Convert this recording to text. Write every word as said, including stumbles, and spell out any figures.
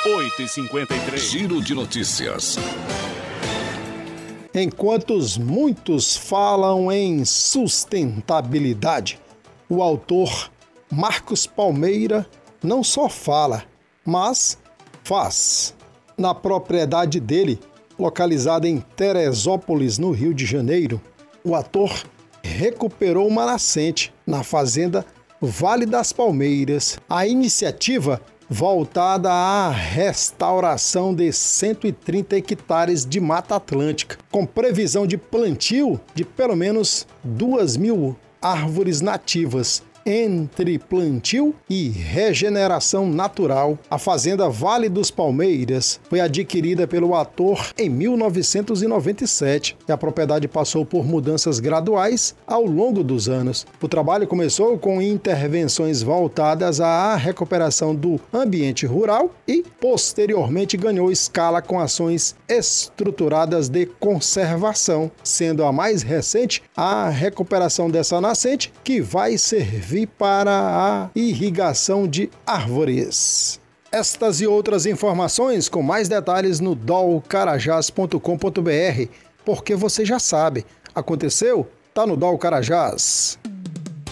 oito e cinquenta e três. Giro de notícias. Enquanto muitos falam em sustentabilidade, o autor Marcos Palmeira não só fala, mas faz. Na propriedade dele, localizada em Teresópolis, no Rio de Janeiro, o ator recuperou uma nascente na fazenda Vale das Palmeiras. A iniciativa voltada à restauração de cento e trinta hectares de Mata Atlântica, com previsão de plantio de pelo menos duas mil árvores nativas. Entre plantio e regeneração natural, a fazenda Vale dos Palmeiras foi adquirida pelo ator em mil novecentos e noventa e sete e a propriedade passou por mudanças graduais ao longo dos anos. O trabalho começou com intervenções voltadas à recuperação do ambiente rural e, posteriormente, ganhou escala com ações estruturadas de conservação, sendo a mais recente a recuperação dessa nascente, que vai servir para a irrigação de árvores. Estas e outras informações com mais detalhes no dol carajás ponto com ponto br, porque você já sabe, aconteceu? Tá no Dol Carajás.